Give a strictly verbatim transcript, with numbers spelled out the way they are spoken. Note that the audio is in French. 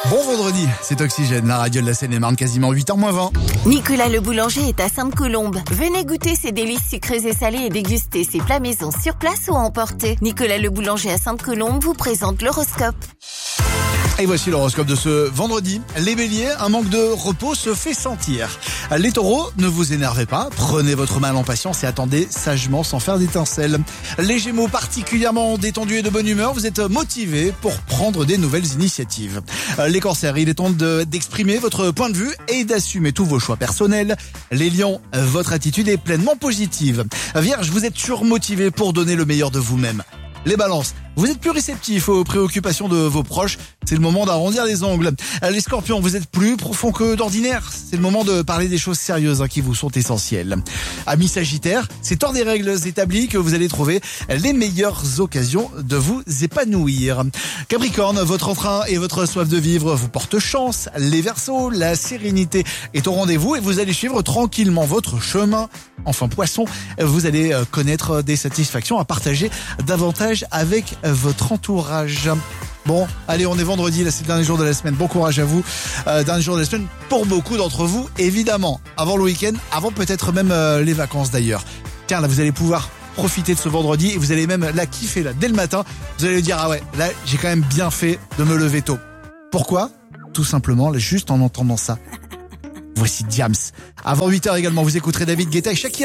Bon vendredi, c'est Oxygène, la radio de la Seine-et-Marne, quasiment huit heures moins vingt. Nicolas le boulanger est à Sainte-Colombe. Venez goûter ses délices sucrées et salées et déguster ses plats maison sur place ou à emporter. Nicolas le boulanger à Sainte-Colombe vous présente l'horoscope. Et voici l'horoscope de ce vendredi. Les béliers, un manque de repos se fait sentir. Les taureaux, ne vous énervez pas, prenez votre mal en patience et attendez sagement sans faire d'étincelles. Les gémeaux, particulièrement détendus et de bonne humeur, vous êtes motivés pour prendre des nouvelles initiatives. Les cancers, il est temps de, d'exprimer votre point de vue et d'assumer tous vos choix personnels. Les lions, votre attitude est pleinement positive. Vierge, vous êtes surmotivés pour donner le meilleur de vous-même. Les balances, vous êtes plus réceptifs aux préoccupations de vos proches. C'est le moment d'arrondir les ongles. Les scorpions, vous êtes plus profonds que d'ordinaire. C'est le moment de parler des choses sérieuses hein, qui vous sont essentielles. Amis sagittaires, c'est hors des règles établies que vous allez trouver les meilleures occasions de vous épanouir. Capricorne, votre entrain et votre soif de vivre vous portent chance. Les Verseaux, la sérénité est au rendez-vous et vous allez suivre tranquillement votre chemin. Enfin Poisson, vous allez connaître des satisfactions à partager davantage avec votre entourage. Bon, allez, on est vendredi, là c'est le dernier jour de la semaine. Bon courage à vous. Euh, dernier jour de la semaine pour beaucoup d'entre vous, évidemment. Avant le week-end, avant peut-être même euh, les vacances d'ailleurs. Tiens, là vous allez pouvoir profiter de ce vendredi et vous allez même la kiffer là dès le matin. Vous allez dire ah ouais, là j'ai quand même bien fait de me lever tôt. Pourquoi ? Tout simplement, là, juste en entendant ça. Voici Diams. Avant huit heures également, vous écouterez David Guetta et Shakira.